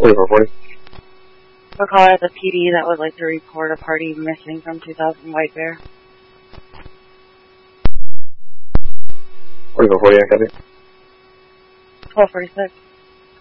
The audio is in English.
4440. We're calling at the PD that would like to report a party missing from 2000 White Bear. 4440, I copy. 1246.